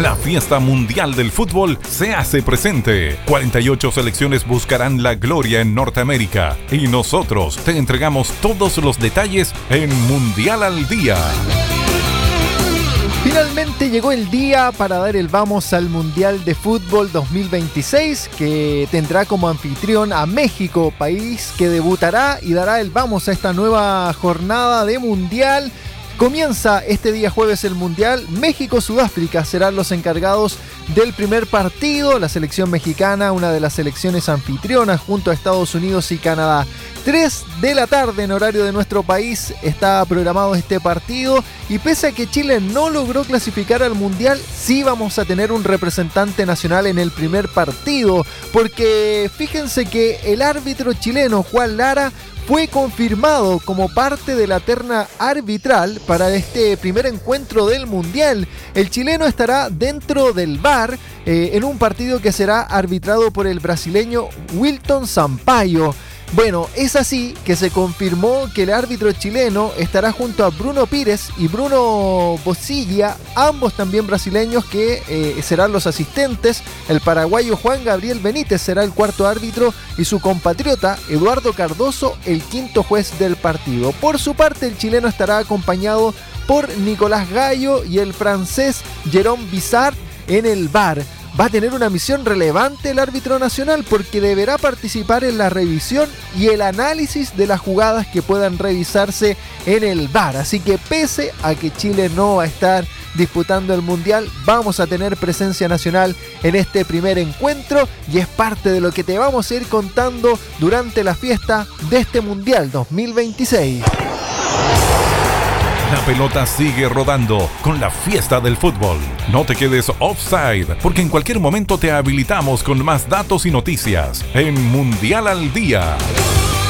La fiesta mundial del fútbol se hace presente. 48 selecciones buscarán la gloria en Norteamérica y nosotros te entregamos todos los detalles en Mundial al Día. Finalmente llegó el día para dar el vamos al Mundial de Fútbol 2026, que tendrá como anfitrión a México, país que debutará y dará el vamos a esta nueva jornada de Mundial. Comienza este día jueves el Mundial. México-Sudáfrica serán los encargados del primer partido. La selección mexicana, una de las selecciones anfitrionas junto a Estados Unidos y Canadá. 3 de la tarde en horario de nuestro país está programado este partido. Y pese a que Chile no logró clasificar al Mundial, sí vamos a tener un representante nacional en el primer partido. Porque fíjense que el árbitro chileno Juan Lara fue confirmado como parte de la terna arbitral para este primer encuentro del Mundial. El chileno estará dentro del VAR en un partido que será arbitrado por el brasileño Wilton Sampaio. Bueno, es así que se confirmó que el árbitro chileno estará junto a Bruno Pires y Bruno Bosilla, ambos también brasileños, que serán los asistentes. El paraguayo Juan Gabriel Benítez será el cuarto árbitro y su compatriota Eduardo Cardoso el quinto juez del partido. Por su parte, el chileno estará acompañado por Nicolás Gallo y el francés Jérôme Bizard en el VAR. Va a tener una misión relevante el árbitro nacional porque deberá participar en la revisión y el análisis de las jugadas que puedan revisarse en el VAR. Así que pese a que Chile no va a estar disputando el Mundial, vamos a tener presencia nacional en este primer encuentro y es parte de lo que te vamos a ir contando durante la fiesta de este Mundial 2026. La pelota sigue rodando con la fiesta del fútbol. No te quedes offside, porque en cualquier momento te habilitamos con más datos y noticias en Mundial al Día.